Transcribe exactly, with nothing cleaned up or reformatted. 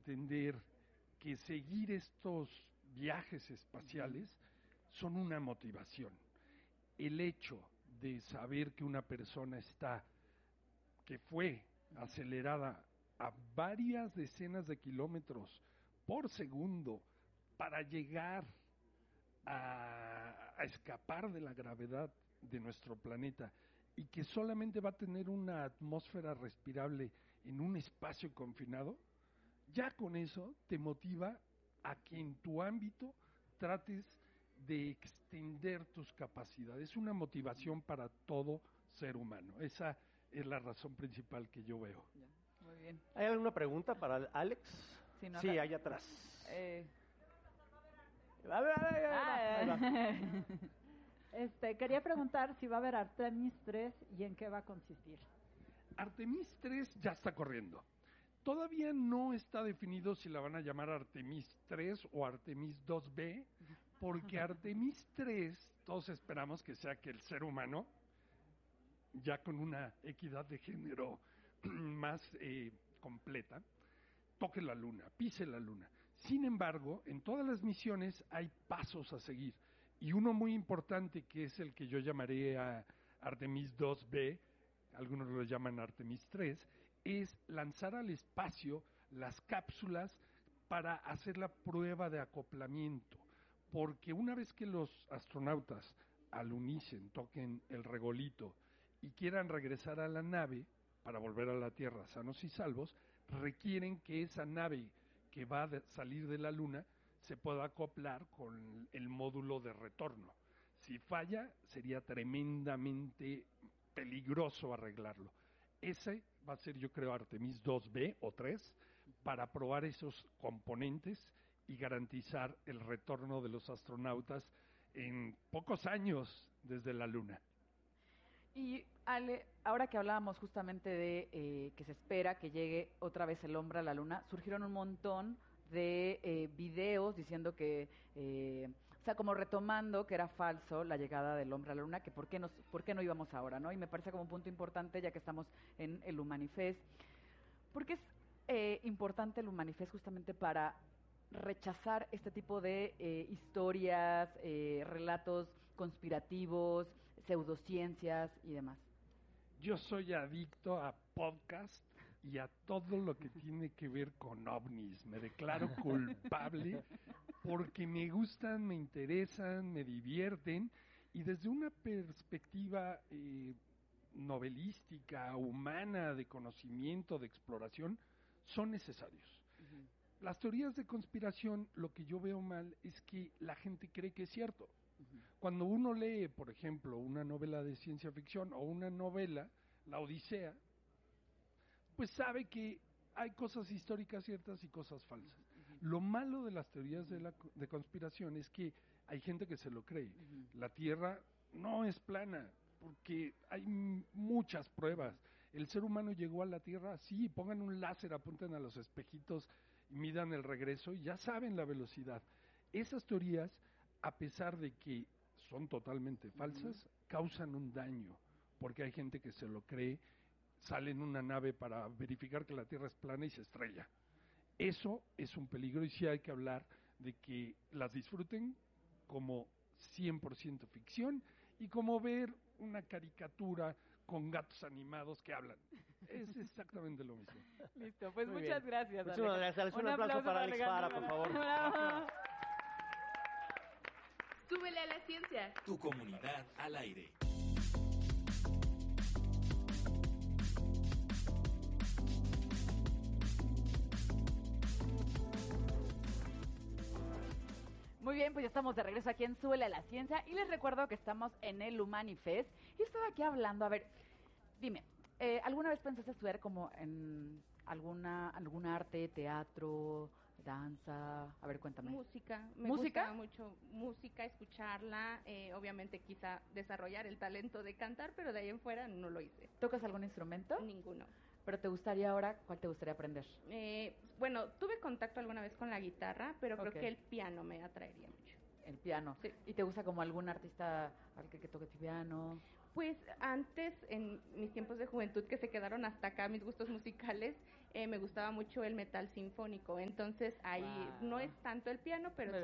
entender que seguir estos viajes espaciales son una motivación. El hecho de saber que una persona está, que fue acelerada a varias decenas de kilómetros por segundo para llegar a, a escapar de la gravedad de nuestro planeta y que solamente va a tener una atmósfera respirable en un espacio confinado, ya con eso te motiva a que en tu ámbito trates de extender tus capacidades. Es una motivación para todo ser humano. Esa es la razón principal que yo veo. Ya, muy bien. ¿Hay alguna pregunta para Alex? Sí, no, sí acá- allá atrás. Eh, A ver, a ver, a ver, ah, ahí va. Este, quería preguntar si va a haber Artemis tres y en qué va a consistir. Artemis tres ya está corriendo. Todavía no está definido si la van a llamar Artemis tres o Artemis dos B, porque Artemis tres, todos esperamos que sea que el ser humano, ya con una equidad de género más eh, completa, toque la luna, pise la luna. Sin embargo, en todas las misiones hay pasos a seguir. Y uno muy importante, que es el que yo llamaré a Artemis dos B, algunos lo llaman Artemis tres, es lanzar al espacio las cápsulas para hacer la prueba de acoplamiento. Porque una vez que los astronautas alunicen, toquen el regolito y quieran regresar a la nave para volver a la Tierra sanos y salvos, requieren que esa nave que va a salir de la Luna se pueda acoplar con el módulo de retorno. Si falla, sería tremendamente peligroso arreglarlo. Ese va a ser, yo creo, Artemis dos B o tres, para probar esos componentes y garantizar el retorno de los astronautas en pocos años desde la Luna. Y Ale, ahora que hablábamos justamente de eh, que se espera que llegue otra vez el hombre a la luna, surgieron un montón de eh, videos diciendo que, eh, o sea, como retomando que era falso la llegada del hombre a la luna, que por qué, nos, por qué no íbamos ahora, ¿no? Y me parece como un punto importante, ya que estamos en el Humanifest. ¿Por qué es eh, importante el Humanifest justamente para rechazar este tipo de eh, historias, eh, relatos conspirativos, pseudociencias y demás? Yo soy adicto a podcast y a todo lo que tiene que ver con ovnis. Me declaro culpable porque me gustan, me interesan, me divierten y desde una perspectiva eh, novelística, humana, de conocimiento, de exploración, son necesarios. Uh-huh. Las teorías de conspiración, lo que yo veo mal es que la gente cree que es cierto. Uh-huh. Cuando uno lee, por ejemplo, una novela de ciencia ficción o una novela, La Odisea, pues sabe que hay cosas históricas ciertas y cosas falsas. Uh-huh. Lo malo de las teorías de, la, de conspiración es que hay gente que se lo cree. Uh-huh. La Tierra no es plana, porque hay m- muchas pruebas. El ser humano llegó a la Tierra, sí, pongan un láser, apunten a los espejitos y midan el regreso y ya saben la velocidad. Esas teorías, a pesar de que son totalmente falsas, uh-huh, causan un daño, porque hay gente que se lo cree, sale en una nave para verificar que la Tierra es plana y se estrella. Eso es un peligro y sí hay que hablar de que las disfruten como cien por ciento ficción y como ver una caricatura con gatos animados que hablan. Es exactamente lo mismo. Listo, pues Muy muchas bien. gracias, Muchas Alex. gracias. Un, Un aplauso, aplauso para para Alex Alejandra. Fara, por favor. Bravo. Súbele a la ciencia. Tu comunidad al aire. Muy bien, pues ya estamos de regreso aquí en Súbele a la Ciencia y les recuerdo que estamos en el Humanifest y estaba aquí hablando, a ver, dime, eh, ¿alguna vez pensaste estudiar como en alguna algún arte, teatro, danza? A ver, cuéntame. Música. Me ¿Música? gusta mucho música, escucharla, eh, obviamente quizá desarrollar el talento de cantar, pero de ahí en fuera no lo hice. ¿Tocas algún instrumento? Ninguno. ¿Pero te gustaría ahora, cuál te gustaría aprender? Eh, bueno, tuve contacto alguna vez con la guitarra, pero Okay. creo que el piano me atraería mucho. El piano. Sí. ¿Y te gusta como algún artista al que, que toque piano? Pues antes, en mis tiempos de juventud, que se quedaron hasta acá mis gustos musicales, eh, me gustaba mucho el metal sinfónico. Entonces ahí Wow. no es tanto el piano, pero